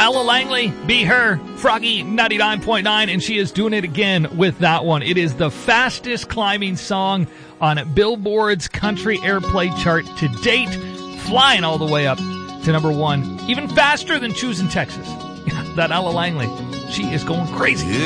Ella Langley, Be Her, Froggy 99.9, and she is doing it again with that one. It is the fastest climbing song on Billboard's country airplay chart to date, flying all the way up to number 1, even faster than Choosing Texas. That Ella Langley, she is going crazy.